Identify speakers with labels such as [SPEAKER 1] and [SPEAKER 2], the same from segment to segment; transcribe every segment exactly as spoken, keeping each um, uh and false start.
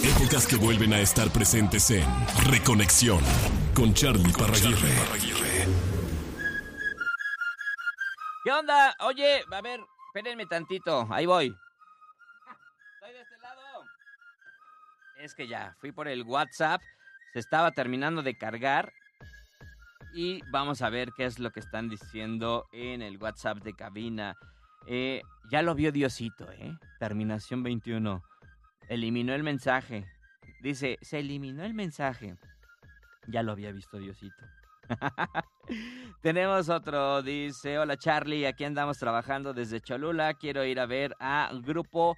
[SPEAKER 1] Épocas que vuelven a estar presentes en Reconexión con Charlie Parraguirre.
[SPEAKER 2] ¿Qué onda? Oye, a ver, espérenme tantito, ahí voy. Estoy de este lado. Es que ya, fui por el WhatsApp, se estaba terminando de cargar y vamos a ver qué es lo que están diciendo en el WhatsApp de cabina. Eh, ya lo vio Diosito, ¿eh? Terminación veintiuno. Eliminó el mensaje. Dice, se eliminó el mensaje. Ya lo había visto Diosito. Tenemos otro, dice, hola Charlie, aquí andamos trabajando desde Cholula, quiero ir a ver a Grupo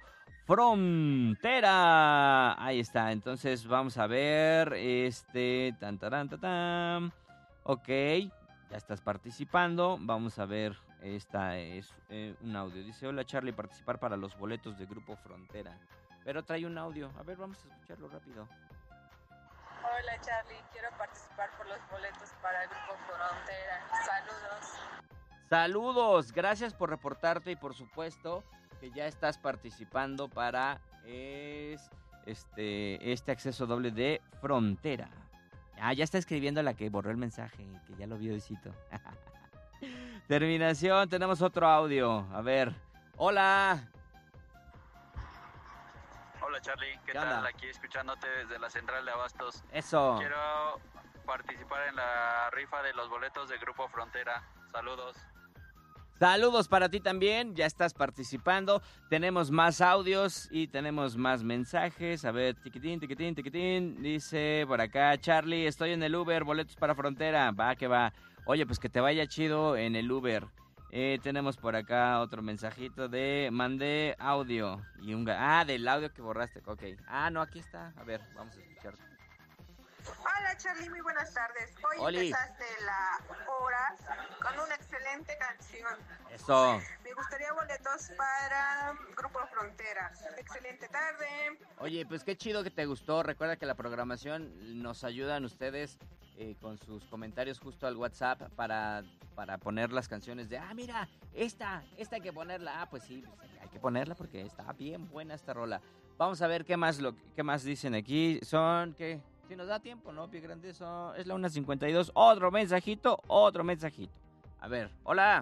[SPEAKER 2] Frontera. Ahí está, entonces vamos a ver, este, tan, taran, tan, tan. Ok, ya estás participando, vamos a ver, esta es eh, un audio, dice, hola Charlie, participar para los boletos de Grupo Frontera, pero trae un audio, a ver, vamos a escucharlo rápido.
[SPEAKER 3] Hola Charlie, quiero participar por los boletos para el Grupo Frontera. Saludos.
[SPEAKER 2] Saludos, gracias por reportarte y por supuesto que ya estás participando para es, este, este acceso doble de Frontera. Ah, ya está escribiendo la que borró el mensaje, que ya lo vio Diosito. Terminación, tenemos otro audio. A ver, hola.
[SPEAKER 4] Hola Charlie, ¿qué,
[SPEAKER 2] ¿Qué
[SPEAKER 4] tal?
[SPEAKER 2] onda?
[SPEAKER 4] Aquí escuchándote desde la central de Abastos.
[SPEAKER 2] Eso.
[SPEAKER 4] Quiero participar en la rifa de los boletos de Grupo Frontera. Saludos.
[SPEAKER 2] Saludos para ti también, ya estás participando. Tenemos más audios y tenemos más mensajes. A ver, tiquitín, tiquitín, tiquitín. Dice por acá, Charlie, estoy en el Uber, boletos para Frontera. Va, que va. Oye, pues que te vaya chido en el Uber. Eh, tenemos por acá otro mensajito de mandé audio y un ga- ah, del audio que borraste, ok. Ah, no, aquí está. A ver, vamos a escuchar.
[SPEAKER 3] Hola Charlie, muy buenas tardes. Hoy
[SPEAKER 2] Oli.
[SPEAKER 3] empezaste la hora con una excelente canción.
[SPEAKER 2] Eso.
[SPEAKER 3] Me gustaría boletos para Grupo Frontera. Excelente tarde.
[SPEAKER 2] Oye, pues qué chido que te gustó. Recuerda que la programación nos ayudan ustedes eh, con sus comentarios justo al WhatsApp para, para poner las canciones de, ah, mira, esta, esta hay que ponerla. Ah, pues sí, pues sí, hay que ponerla porque está bien buena esta rola. Vamos a ver qué más, lo, qué más dicen aquí. Son, ¿qué? Si nos da tiempo, ¿no? Pie grande, son, es la una cincuenta y dos. Otro mensajito, otro mensajito. A ver, hola.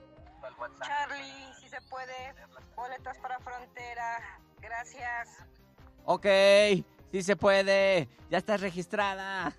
[SPEAKER 3] Charlie, si se puede, boletos para Frontera. Gracias.
[SPEAKER 2] Ok, sí se puede. Ya estás registrada.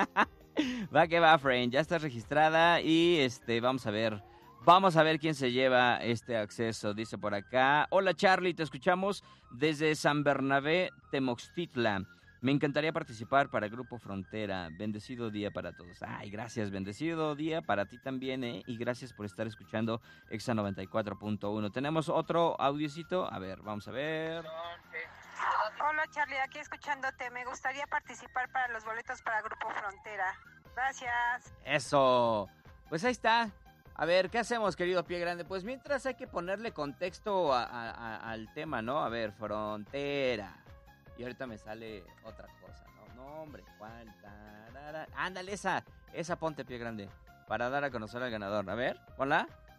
[SPEAKER 2] Va que va, friend. Ya estás registrada y este, vamos a ver. Vamos a ver quién se lleva este acceso. Dice por acá. Hola Charlie, te escuchamos desde San Bernabé, Temoxtitla. Me encantaría participar para Grupo Frontera. Bendecido día para todos. Ay, gracias. Bendecido día para ti también, ¿eh? Y gracias por estar escuchando Exa noventa y cuatro punto uno. Tenemos otro audiocito. A ver, vamos a ver.
[SPEAKER 3] Hola Charlie, aquí escuchándote. Me gustaría participar para los boletos para Grupo Frontera. Gracias.
[SPEAKER 2] Eso. Pues ahí está. A ver, ¿qué hacemos, querido Pie Grande? Pues mientras hay que ponerle contexto a, a, a, al tema, ¿no? A ver, Frontera. Y ahorita me sale otra cosa, ¿no? No, hombre, ¿cuál? Tarara. Ándale, esa. Esa ponte, Pie Grande. Para dar a conocer al ganador. A ver, ponla.